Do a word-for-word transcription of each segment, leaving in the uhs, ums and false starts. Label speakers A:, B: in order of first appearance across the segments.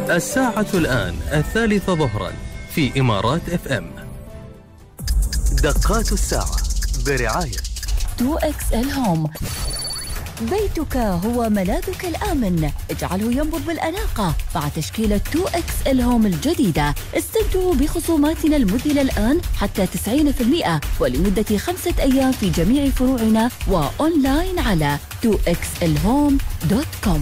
A: الساعة الآن الثالثة ظهرا في إمارات اف ام. دقات الساعة برعاية
B: تو إكس إل هوم. بيتك هو ملاذك الآمن، اجعله ينبض بالأناقة مع تشكيلة تو إكس إل هوم الجديدة. استمتعوا بخصوماتنا المذهلة الآن حتى تسعين بالمئة ولمدة خمسة أيام في جميع فروعنا وأونلاين على تو إكس إل هوم دوت كوم.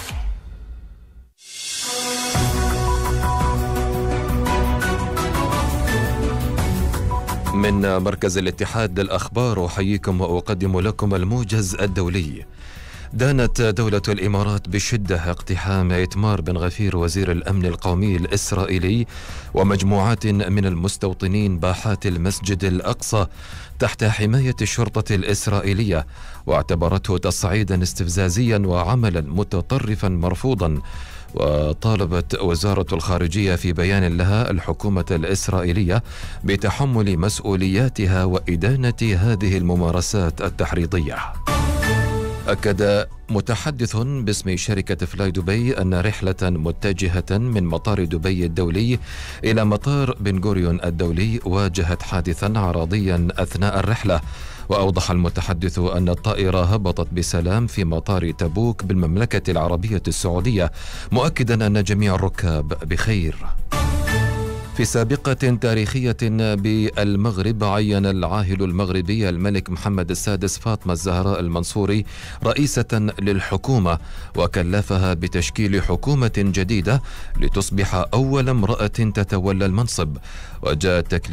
C: من مركز الاتحاد للأخبار أحييكم وأقدم لكم الموجز الدولي. دانت دولة الإمارات بشدة اقتحام إتمار بن غفير وزير الأمن القومي الإسرائيلي ومجموعات من المستوطنين باحات المسجد الأقصى تحت حماية الشرطة الإسرائيلية، واعتبرته تصعيدا استفزازيا وعملا متطرفا مرفوضا. وطالبت وزارة الخارجية في بيان لها الحكومة الإسرائيلية بتحمل مسؤولياتها وإدانة هذه الممارسات التحريضية. أكد متحدث باسم شركة فلاي دبي أن رحلة متجهة من مطار دبي الدولي إلى مطار بن غوريون الدولي واجهت حادثا عرضيا أثناء الرحلة. وأوضح المتحدث أن الطائرة هبطت بسلام في مطار تبوك بالمملكة العربية السعودية، مؤكدا أن جميع الركاب بخير. في سابقة تاريخية بالمغرب، عين العاهل المغربي الملك محمد السادس فاطمة الزهراء المنصوري رئيسة للحكومة، وكلفها بتشكيل حكومة جديدة لتصبح أول امرأة تتولى المنصب. وجاء التكليف